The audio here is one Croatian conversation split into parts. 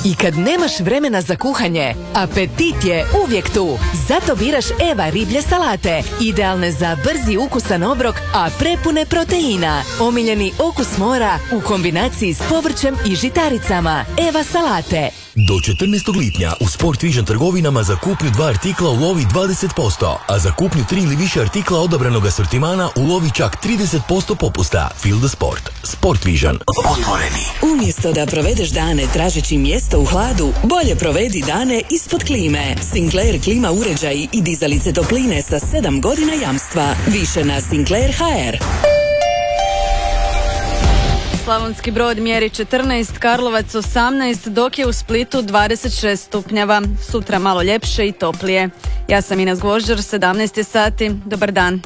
I kad nemaš vremena za kuhanje, apetit je uvijek tu. Zato biraš Eva riblje salate. Idealne za brzi ukusan obrok, a prepune proteina. Omiljeni okus mora u kombinaciji s povrćem i žitaricama. Eva salate. Do 14. lipnja u Sport Vision trgovinama za kupnju 2 artikla ulovi 20%, a za kupnju 3 ili više artikla odabranog asortimana ulovi čak 30% popusta. Feel the sport. Sport Vision. Otvoreni. Umjesto da provedeš dane tražeći mjesto u hladu, bolje provedi dane ispod klime. Sinclair klima uređaji i dizalice topline sa 7 godina jamstva. Više na Sinclair HR. Slavonski Brod mjeri 14, Karlovac 18, dok je u Splitu 26 stupnjeva. Sutra malo ljepše i toplije. Ja sam Ines Gvožđer, 17 sati. Dobar dan.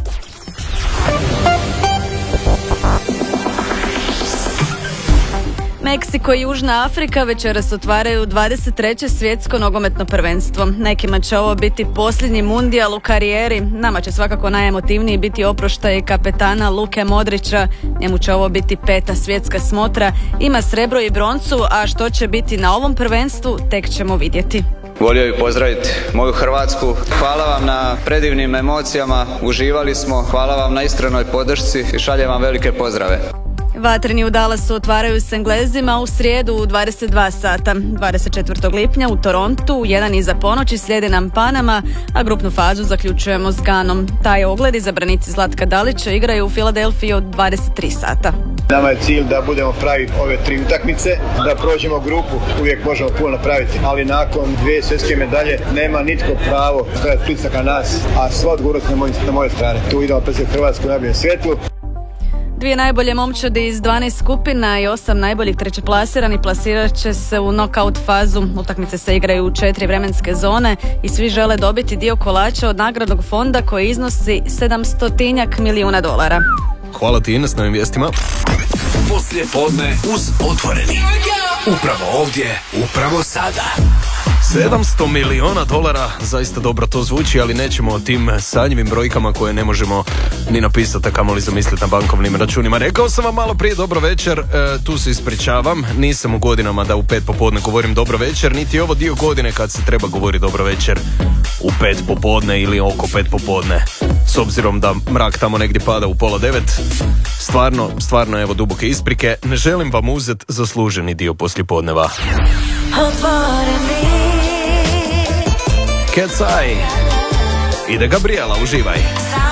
Meksiko i Južna Afrika večeras otvaraju 23. svjetsko nogometno prvenstvo. Nekima će ovo biti posljednji mundijal u karijeri. Nama će svakako najemotivniji biti oproštaj kapetana Luke Modrića. Njemu će ovo biti 5. svjetska smotra. Ima srebro i broncu, a što će biti na ovom prvenstvu tek ćemo vidjeti. Volio bih pozdraviti moju Hrvatsku. Hvala vam na predivnim emocijama, uživali smo. Hvala vam na iskrenoj podršci i šaljem vam velike pozdrave. Vatreni u Dallasu otvaraju s Englezima u srijedu u 22 sata. 24. lipnja u Torontu, 1 iza ponoći slijedi nam Panama, a grupnu fazu zaključujemo s Ganom. Taj ogled izabranici Zlatka Dalića igraju u Filadelfiji od 23 sata. Nama je cilj da budemo pravi ove 3 utakmice, da prođemo grupu, uvijek možemo puno napraviti, ali nakon 2 svjetske medalje nema nitko pravo staviti pritisak na nas, a sva odgovornost na moje strane. Tu idemo predstaviti Hrvatsku u najboljem svjetlu. 2 najbolje momčadi iz 12 skupina i 8 najboljih trećeplasirani plasirat će se u knockout fazu. Utakmice se igraju u 4 vremenske zone i svi žele dobiti dio kolača od nagradnog fonda koji iznosi $700 milijuna. Hvala ti Ines na ovim vijestima. Poslije podne uz Otvoreni. Upravo ovdje, upravo sada. $700 milijuna, zaista dobro to zvuči, ali nećemo o tim sanjivim brojkama koje ne možemo ni napisati, a kamoli zamisliti na bankovnim računima. Rekao sam vam malo prije dobro večer, tu se ispričavam, nisam u godinama da u 5 popodne govorim dobro večer, niti je ovo dio godine kad se treba govoriti dobro večer u 5 popodne ili oko 5 popodne. S obzirom da mrak tamo negdje pada u 8:30, stvarno evo duboke isprike, ne želim vam uzeti zasluženi dio poslijepodneva. Cat's Eye. Ide Gabriela, uživaj.